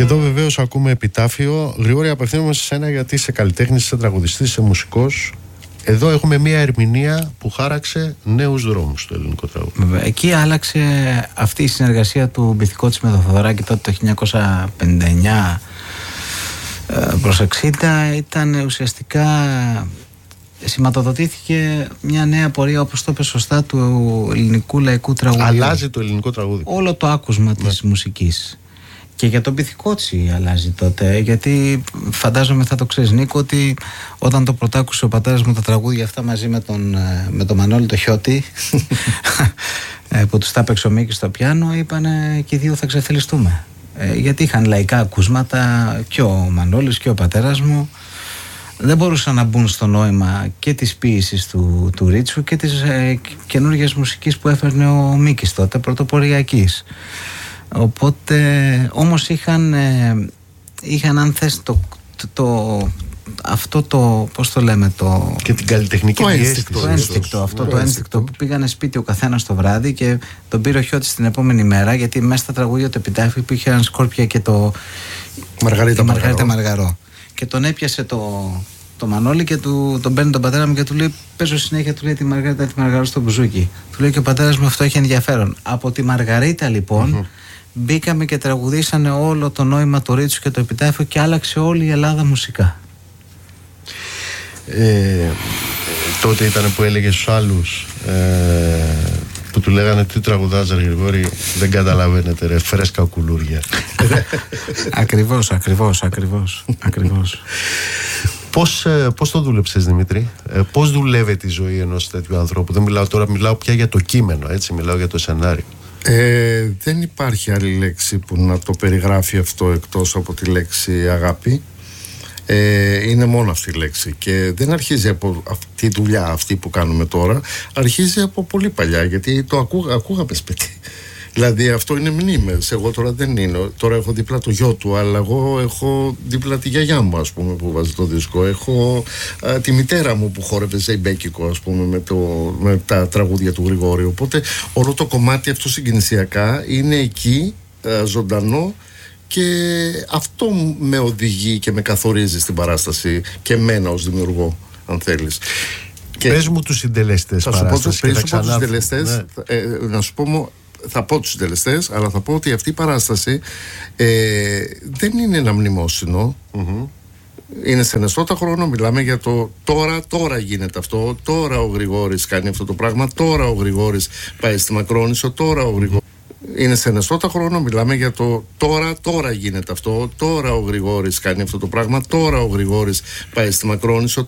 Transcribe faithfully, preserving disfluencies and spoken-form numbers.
εδώ βεβαίως ακούμε επιτάφιο. Γρηγόρη, απευθύνομαι σε σένα γιατί είσαι καλλιτέχνης, είσαι τραγουδιστής, είσαι μουσικός. Εδώ έχουμε μια ερμηνεία που χάραξε νέους δρόμους στο ελληνικό τραγούδι. Εκεί άλλαξε αυτή η συνεργασία του Μπιθικότσι με τον Θοδωράκη τότε το χίλια εννιακόσια πενήντα εννιά προς εξήντα. Ήταν ουσιαστικά, σηματοδοτήθηκε μια νέα πορεία, όπως το είπε σωστά, του ελληνικού λαϊκού τραγουδιού. Αλλάζει το ελληνικό τραγούδι. Όλο το άκουσμα της ναι. μουσικής. Και για τον Μπιθικότσι αλλάζει τότε, γιατί φαντάζομαι θα το ξέρεις, Νίκο, ότι όταν το πρωτάκουσε ο πατέρας μου τα τραγούδια αυτά μαζί με τον, με τον Μανώλη το Χιώτη που τους τα έπαιξε ο Μίκης στο πιάνο, είπανε και οι δύο θα ξεφελιστούμε, ε, γιατί είχαν λαϊκά ακούσματα και ο Μανώλης και ο πατέρας μου. Δεν μπορούσαν να μπουν στο νόημα και της ποίησης του, του Ρίτσου και της ε, καινούργιας μουσικής που έφερνε ο Μίκης τότε, πρωτοποριακής. Οπότε όμως είχαν, ε, είχαν αν θες το, το, το, αυτό το, πώς το λέμε, το... Και την καλλιτεχνική το ένστικτο, το ένστικτο, αυτό το ένστικτο που πήγανε σπίτι ο καθένας το βράδυ και τον πήρε ο Χιώτης την επόμενη μέρα, γιατί μέσα στα τραγούδια του επιτάφιου που είχε έναν Σκόρπια και το Μαργαρίτα Μαργαρό. Μαργαρίτα Μαργαρό και τον έπιασε το, το Μανώλη και του, τον παίρνει τον πατέρα μου και του λέει, παίζω συνέχεια, του λέει τη Μαργαρίτα τη Μαργαρό στο μπουζούκι. Του λέει και ο πατέρας μου, αυτό έχει ενδιαφέρον. Από τη Μαργαρίτα λοιπόν mm-hmm. μπήκαμε και τραγουδήσανε όλο το νόημα του Ρίτσου και το επιτάφιο και άλλαξε όλη η Ελλάδα μουσικά. Ε, τότε ήταν που έλεγε στους άλλους ε, που του λέγανε τι τραγουδάς ρε Γρηγόρη, δεν καταλαβαίνετε ρε, φρέσκα κουλούρια. Ακριβώς, ακριβώς, ακριβώς, ακριβώς. Πώς, πώς το δούλεψες, Δημήτρη, ε, πώς δουλεύεται η ζωή ενός τέτοιου ανθρώπου? Δεν μιλάω τώρα, μιλάω πια για το κείμενο, έτσι, μιλάω για το σενάριο. Ε, δεν υπάρχει άλλη λέξη που να το περιγράφει αυτό εκτός από τη λέξη αγάπη. Ε, είναι μόνο αυτή η λέξη και δεν αρχίζει από αυτή τη δουλειά αυτή που κάνουμε τώρα, αρχίζει από πολύ παλιά, γιατί το ακούγα, ακούγαμε σπίτι. Δηλαδή αυτό είναι μνήμες. Εγώ τώρα δεν είναι. Τώρα έχω δίπλα το γιο του, αλλά εγώ έχω δίπλα τη γιαγιά μου, ας πούμε, που βάζει το δίσκο. Έχω α, τη μητέρα μου που χόρευε ζεϊμπέκικο, ας πούμε, με, το, με τα τραγούδια του Γρηγόρη. Οπότε όλο το κομμάτι αυτό συγκινησιακά είναι εκεί, α, ζωντανό, και αυτό με οδηγεί και με καθορίζει στην παράσταση και εμένα ως δημιουργό, αν θέλεις. Και πες μου τους συντελεστές θα παράσταση. Θα σου πω τους συντελεστές, ναι. ε, να σου πω, θα πω τους συντελεστές, αλλά θα πω ότι αυτή η παράσταση ε, δεν είναι ένα μνημόσυνο. Mm-hmm. Είναι στενεστότα χρόνο, μιλάμε για το τώρα, τώρα γίνεται αυτό, τώρα ο Γρηγόρης κάνει αυτό το πράγμα, τώρα ο Γρηγόρης πάει στη Μακρόνισσο, τώρα ο Γρηγόρης. Είναι στενεστότα χρόνο, μιλάμε για το τώρα, τώρα γίνεται αυτό, τώρα ο Γρηγόρης κάνει αυτό το πράγμα, τώρα ο Γρηγόρης πάει στη Μακρόνισσο.